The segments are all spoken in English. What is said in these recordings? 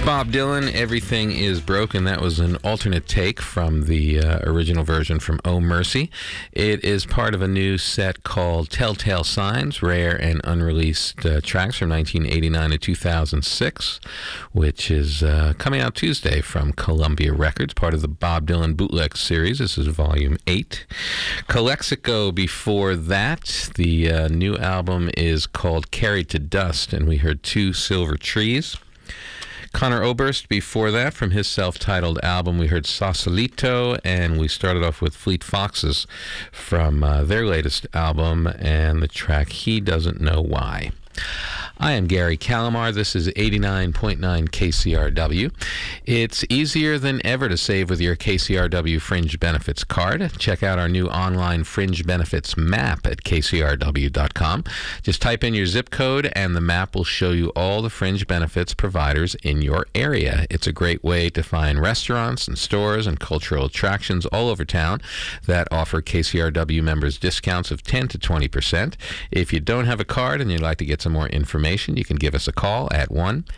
Bob Dylan, Everything Is Broken. That was an alternate take from the original version from Oh Mercy. It is part of a new set called Telltale Signs, rare and unreleased tracks from 1989 to 2006, which is coming out Tuesday from Columbia Records, part of the Bob Dylan Bootleg series. This is Volume 8. Calexico before that. The new album is called Carried to Dust, and we heard Two Silver Trees. Conor Oberst before that, from his self-titled album, we heard Sausalito, and we started off with Fleet Foxes from their latest album and the track He Doesn't Know Why. I am Gary Calamar. This is 89.9 KCRW. It's easier than ever to save with your KCRW Fringe Benefits card. Check out our new online Fringe Benefits map at kcrw.com. Just type in your zip code and the map will show you all the Fringe Benefits providers in your area. It's a great way to find restaurants and stores and cultural attractions all over town that offer KCRW members discounts of 10 to 20%. If you don't have a card and you'd like to get some more information, you can give us a call at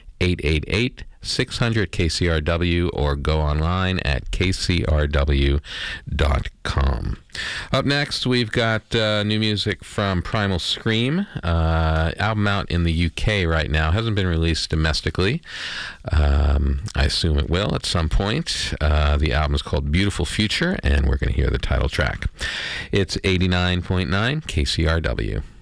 1-888-600-KCRW or go online at kcrw.com. Up next, we've got new music from Primal Scream, album out in the UK right now. Hasn't been released domestically. I assume it will at some point. The album is called Beautiful Future, and we're going to hear the title track. It's 89.9 KCRW.